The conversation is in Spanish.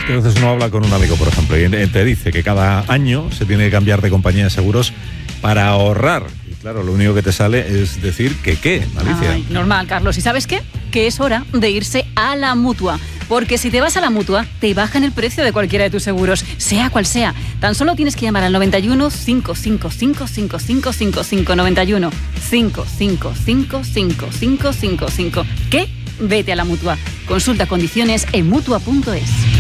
que a veces uno habla con un amigo, por ejemplo, y te dice que cada año se tiene que cambiar de compañía de seguros para ahorrar. Y claro, lo único que te sale es decir que ¿qué, Alicia? Ay, normal, Carlos. ¿Y sabes qué? Que es hora de irse a la Mutua. Porque si te vas a la Mutua, te bajan el precio de cualquiera de tus seguros, sea cual sea. Tan solo tienes que llamar al 91 555 5555 91 555 5555. ¿Qué? Vete a la Mutua. Consulta condiciones en Mutua.es.